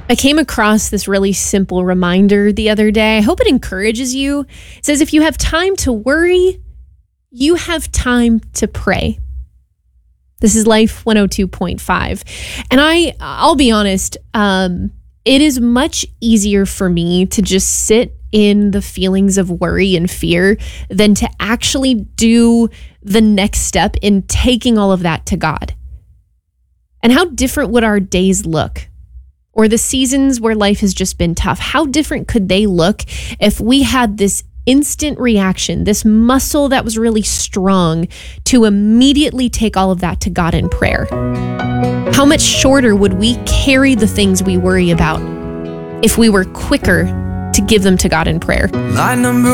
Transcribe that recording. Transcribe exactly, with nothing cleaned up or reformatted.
I came across this really simple reminder the other day. I hope it encourages you. It says, if you have time to worry, you have time to pray. This is Life one oh two point five. And I, I'll be honest, um, it is much easier for me to just sit in the feelings of worry and fear than to actually do the next step in taking all of that to God. And how different would our days look? Or the seasons where life has just been tough, how different could they look if we had this instant reaction, this muscle that was really strong to immediately take all of that to God in prayer? How much shorter would we carry the things we worry about if we were quicker to give them to God in prayer? Line number